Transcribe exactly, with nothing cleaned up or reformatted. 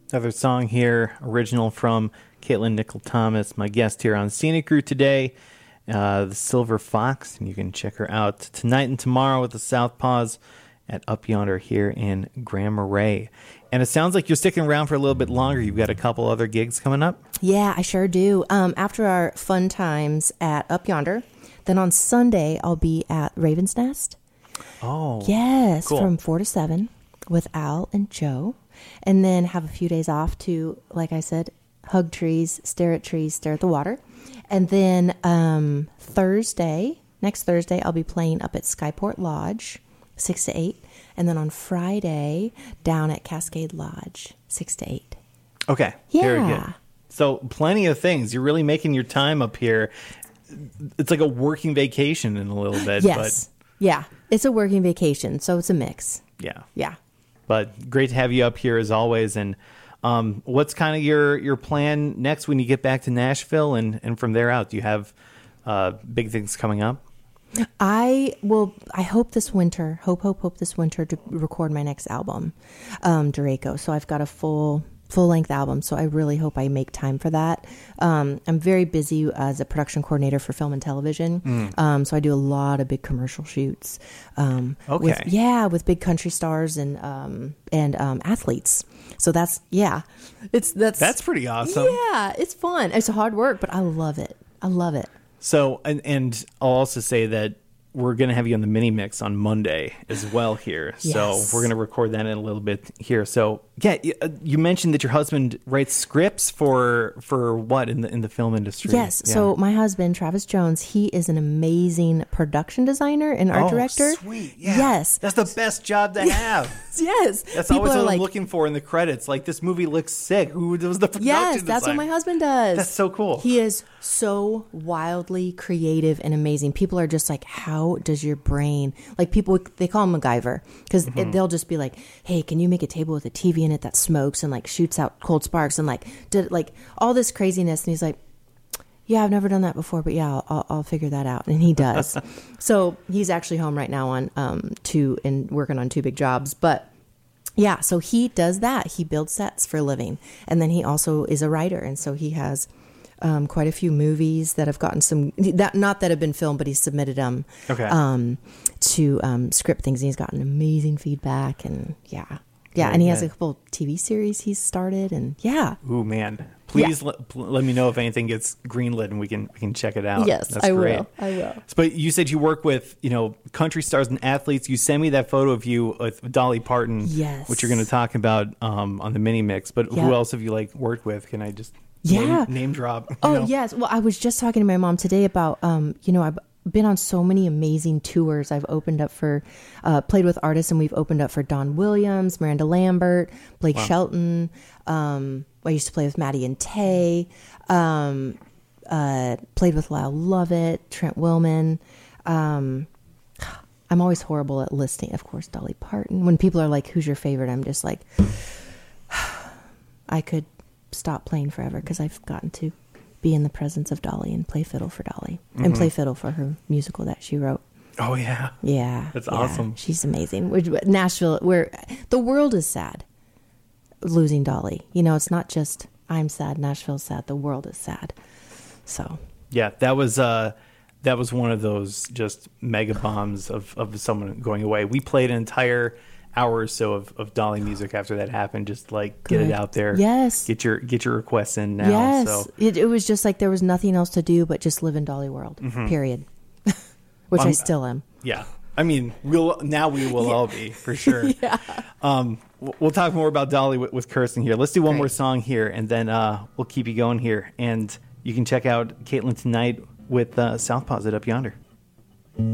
Another song here, original from Caitlin Nickel-Thomas, my guest here on Scenic Route today, uh, the Silver Fox, and you can check her out tonight and tomorrow at the Southpaws at Up Yonder here in Grand Marais. And it sounds like you're sticking around for a little bit longer. You've got a couple other gigs coming up. Yeah, I sure do. Um, after our fun times at Up Yonder, then on Sunday I'll be at Raven's Nest. Oh, yes, cool. From four to seven with Al and Joe. And then have a few days off to, like I said, hug trees, stare at trees, stare at the water. And then um, Thursday, next Thursday, I'll be playing up at Skyport Lodge, six to eight. And then on Friday, down at Cascade Lodge, six to eight. Okay, yeah. Very good. So plenty of things. You're really making your time up here. It's like a working vacation in a little bit. Yes. But yeah. It's a working vacation, so it's a mix. Yeah. Yeah. But great to have you up here as always. And um, what's kind of your, your plan next when you get back to Nashville and, and from there out? Do you have uh, big things coming up? I will, I hope this winter, hope, hope, hope this winter to record my next album, um, Draco. So I've got a full, full length album. So I really hope I make time for that. Um, I'm very busy as a production coordinator for film and television. Mm. Um, so I do a lot of big commercial shoots. Um, okay. With, yeah. With big country stars and, um, and, um, athletes. So that's, yeah, it's, that's, that's pretty awesome. Yeah. It's fun. It's hard work, but I love it. I love it. So, and, and I'll also say that we're going to have you on the mini mix on Monday as well here. Yes. So we're going to record that in a little bit here. So yeah, you mentioned that your husband writes scripts for for what in the in the film industry? Yes. Yeah. So my husband, Travis Jones, he is an amazing production designer and art oh, director. Sweet. Yeah. Yes. That's the best job to have. Yes. That's People always what like, I'm looking for in the credits. Like, this movie looks sick. Who was the production Yes, that's designer? what my husband does. That's so cool. He is so wildly creative and amazing. People are just like, how does your brain, like people, they call him MacGyver because mm-hmm. they'll just be like, hey, can you make a table with a T V in it that smokes and like shoots out cold sparks and like did like all this craziness. And he's like, yeah, I've never done that before, but yeah, I'll, I'll, I'll figure that out. And he does. So he's actually home right now on um two and working on two big jobs. But yeah, so he does that. He builds sets for a living. And then he also is a writer. And so he has um, quite a few movies that have gotten some, that not that have been filmed, but he's submitted them okay. um, to um, script things. And he's gotten amazing feedback. And yeah. Yeah. Very and he good. has a couple T V series he's started. And yeah. Ooh, man. Please yeah. let, pl- let me know if anything gets greenlit and we can we can check it out. Yes, That's I great. will. I will. But you said you work with, you know, country stars and athletes. You sent me that photo of you with Dolly Parton, yes. which you're going to talk about um, on the mini mix. But yeah. who else have you like worked with? Can I just yeah. name, name drop? Oh, know? yes. Well, I was just talking to my mom today about, um, you know, I've been on so many amazing tours. I've opened up for, uh, played with artists, and we've opened up for Don Williams, Miranda Lambert, Blake wow. Shelton. Um, I used to play with Maddie and Tay. Um, uh, played with Lyle Lovett, Trent Willman. Um, I'm always horrible at listing, of course, Dolly Parton. When people are like, who's your favorite? I'm just like, I could stop playing forever because I've gotten to be in the presence of Dolly and play fiddle for Dolly mm-hmm. and play fiddle for her musical that she wrote. Oh, yeah. Yeah. That's yeah. awesome. She's amazing. We're, Nashville, where the world is sad losing Dolly. You know, it's not just I'm sad, Nashville's sad, the world is sad. So. Yeah, that was uh, that was one of those just mega bombs of, of someone going away. We played an entire hour or so of, of Dolly music after that happened. Just like Good. Get it out there. Yes. Get your get your requests in now. Yes. So. It, it was just like there was nothing else to do but just live in Dolly world, mm-hmm. period. Which um, I still am. Yeah. I mean, we'll now we will yeah. all be, for sure. yeah. Um, we'll talk more about Dolly with, with Kirsten here. Let's do one Great. more song here, and then uh, we'll keep you going here. And you can check out Caitlin tonight with uh, Southpaws at Up Yonder.